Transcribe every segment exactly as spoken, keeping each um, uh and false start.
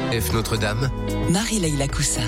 F Notre-Dame, Marie-Leila Coussa.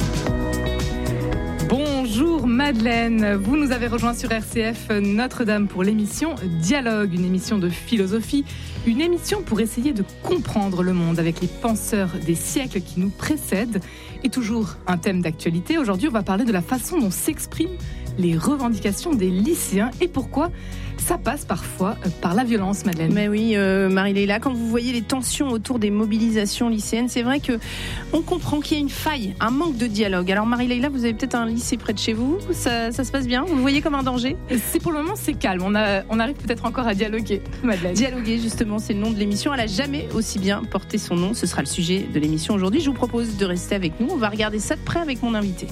Bonjour Madeleine, vous nous avez rejoint sur R C F Notre-Dame pour l'émission Dialogue, une émission de philosophie, une émission pour essayer de comprendre le monde avec les penseurs des siècles qui nous précèdent. Et toujours un thème d'actualité. Aujourd'hui, on va parler de la façon dont s'expriment les revendications des lycéens et pourquoi ça passe parfois par la violence, Madeleine. Mais oui, euh, Marie-Leila, quand vous voyez les tensions autour des mobilisations lycéennes, c'est vrai que on comprend qu'il y a une faille, un manque de dialogue. Alors Marie-Leila, vous avez peut-être un lycée près de chez vous, ça, ça se passe bien? Vous le voyez comme un danger? C'est pour le moment, c'est calme. On, a, on arrive peut-être encore à dialoguer, Madeleine. Dialoguer, justement, c'est le nom de l'émission. Elle n'a jamais aussi bien porté son nom. Ce sera le sujet de l'émission aujourd'hui. Je vous propose de rester avec nous. On va regarder ça de près avec mon invité.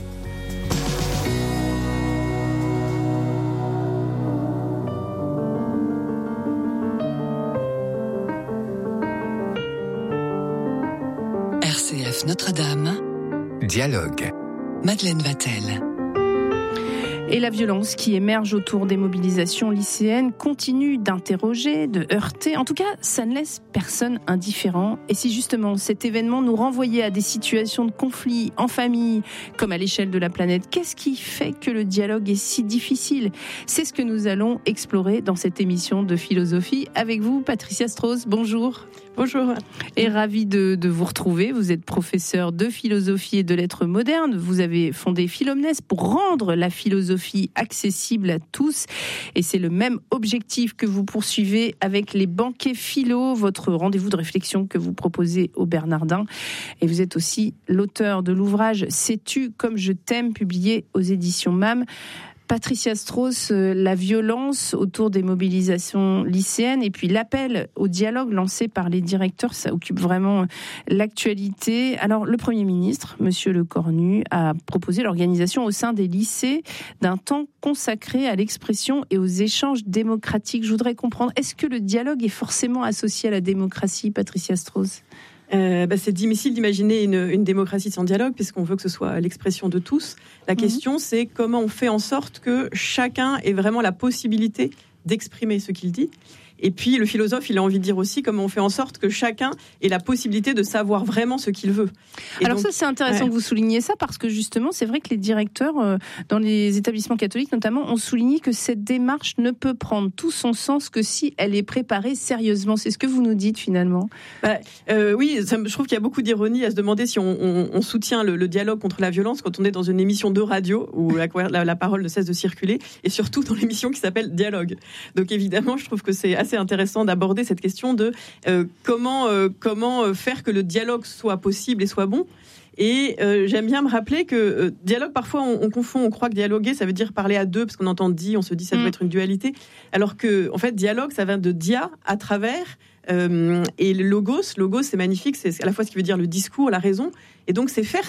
R C F Notre-Dame, Dialogue. Madeleine Vatel. Et la violence qui émerge autour des mobilisations lycéennes continue d'interroger, de heurter. En tout cas, ça ne laisse personne indifférent. Et si justement cet événement nous renvoyait à des situations de conflit en famille, comme à l'échelle de la planète, qu'est-ce qui fait que le dialogue est si difficile? C'est ce que nous allons explorer dans cette émission de philosophie. Avec vous, Patricia Strauss, bonjour. Bonjour. Et ravie de, de vous retrouver. Vous êtes professeur de philosophie et de lettres modernes. Vous avez fondé Philomnès pour rendre la philosophie accessible à tous. Et c'est le même objectif que vous poursuivez avec les banquets philo, votre rendez-vous de réflexion que vous proposez au Bernardin. Et vous êtes aussi l'auteur de l'ouvrage « Sais-tu comme je t'aime » publié aux éditions M A M. Patricia Strauss, la violence autour des mobilisations lycéennes et puis l'appel au dialogue lancé par les directeurs, ça occupe vraiment l'actualité. Alors, le Premier ministre, Monsieur Lecornu, a proposé l'organisation au sein des lycées d'un temps consacré à l'expression et aux échanges démocratiques. Je voudrais comprendre, est-ce que le dialogue est forcément associé à la démocratie, Patricia Strauss ? Euh, bah c'est difficile d'imaginer une, une démocratie sans dialogue puisqu'on veut que ce soit l'expression de tous. La mmh. question, c'est comment on fait en sorte que chacun ait vraiment la possibilité d'exprimer ce qu'il dit. Et puis, le philosophe, il a envie de dire aussi comment on fait en sorte que chacun ait la possibilité de savoir vraiment ce qu'il veut. Et Alors donc, ça, c'est intéressant ouais. que vous souligniez ça, parce que justement, c'est vrai que les directeurs, euh, dans les établissements catholiques notamment, ont souligné que cette démarche ne peut prendre tout son sens que si elle est préparée sérieusement. C'est ce que vous nous dites, finalement. Bah, euh, oui, ça, je trouve qu'il y a beaucoup d'ironie à se demander si on, on, on soutient le, le dialogue contre la violence quand on est dans une émission de radio où la, la, la parole ne cesse de circuler, et surtout dans l'émission qui s'appelle Dialogue. Donc évidemment, je trouve que c'est assez intéressant d'aborder cette question de euh, comment, euh, comment faire que le dialogue soit possible et soit bon. Et euh, j'aime bien me rappeler que euh, dialogue, parfois on, on confond, on croit que dialoguer, ça veut dire parler à deux, parce qu'on entend dit, on se dit ça mmh. doit être une dualité. Alors que, en fait, dialogue, ça vient de dia, à travers, euh, et le logos, logos c'est magnifique, c'est à la fois ce qui veut dire le discours, la raison, et donc c'est faire